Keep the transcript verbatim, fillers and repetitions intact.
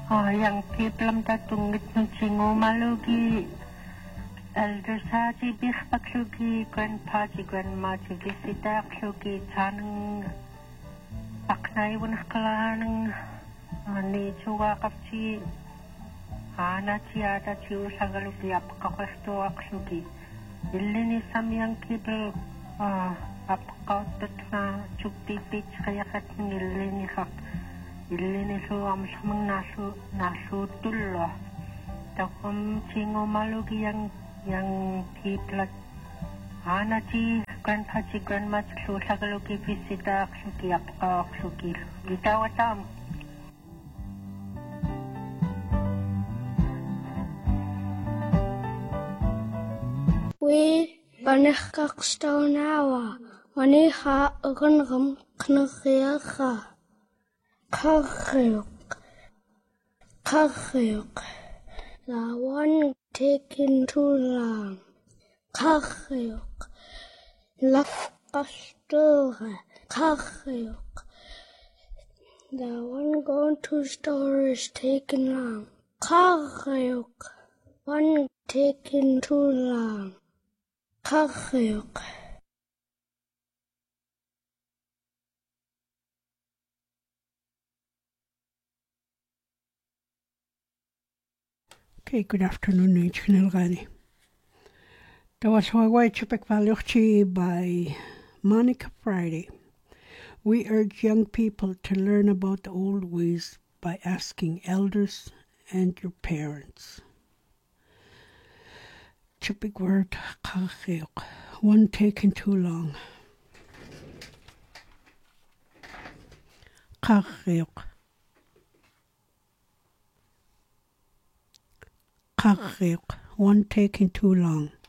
Ah, young people am tatungit ng chingo malugi. Elders haji bih paklugi, grandpa ji grandma ji visita klugi tanang paknay wanah kalanang ni chuwa kapchi ana chi ada chi usagalugi apakakwesto aklugi. Ilini samyang people ah apakautot na chukti pitch kaya kat ng ilini hak. Ilini so amsamang nasu nasu tullo. Takum chingo malugi yang yang people ana chi grandpa chi grandma chi so sagalogi visita aksuki apka aksuki gitawatam. We banachkakstaunawa maniha ugunrum knughiacha kachuk kachuk the one taking too long kachuk lafkastura kachuk the one going to store is taking long kachuk one taking too long kachuk. Okay, good afternoon, H. Knilgani. That was Hawaii Chipek Valuchi by Monica Friday. We urge young people to learn about the old ways by asking elders and your parents. Chipek word, one taking too long. Kachayok. Kachayok, one taking too long.